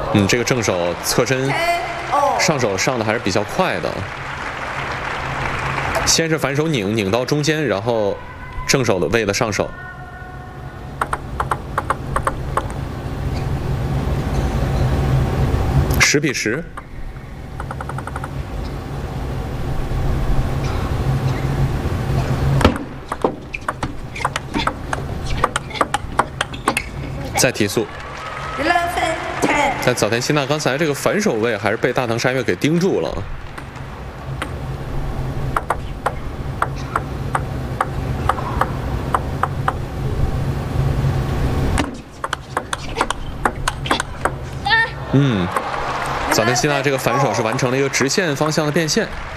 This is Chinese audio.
这个正手侧身上手上的还是比较快的。先是反手拧到中间，然后正手的位的上手。10比10。再提速。在早田希娜刚才这个反手位还是被大藤沙月给盯住了。早田希娜这个反手是完成了一个直线方向的变现。